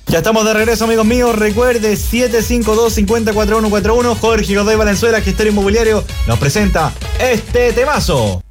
Ya estamos de regreso, amigos míos. Recuerde, 752-504141. Jorge Godoy Valenzuela, gestor inmobiliario, nos presenta este temazo.